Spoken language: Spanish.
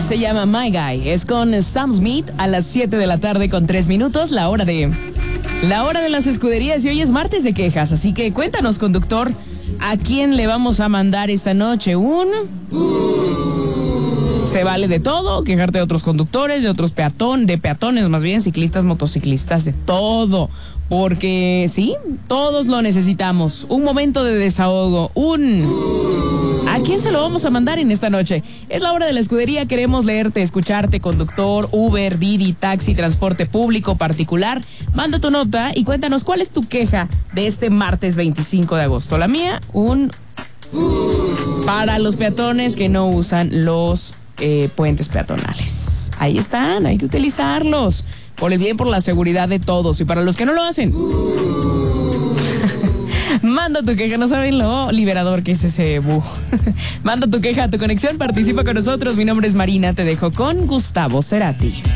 Se llama My Guy. Es con Sam Smith a las 7 de la tarde con 3 minutos, la hora de las escuderías. Y hoy es martes de quejas, así que cuéntanos, conductor, ¿a quién le vamos a mandar esta noche Se vale de todo, quejarte de otros conductores, de otros peatones más bien, ciclistas, motociclistas, de todo. Porque sí, todos lo necesitamos. Un momento de desahogo, ¿A quién se lo vamos a mandar en esta noche? Es la hora de la escudería, queremos leerte, escucharte, conductor, Uber, Didi, taxi, transporte público, particular. Manda tu nota y cuéntanos cuál es tu queja de este martes 25 de agosto. La mía, para los peatones que no usan los puentes peatonales. Ahí están, hay que utilizarlos. Por el bien, por la seguridad de todos. Y para los que no lo hacen, manda tu queja, no saben lo liberador que es ese Manda tu queja, tu conexión, participa con nosotros. Mi nombre es Marina, te dejo con Gustavo Cerati.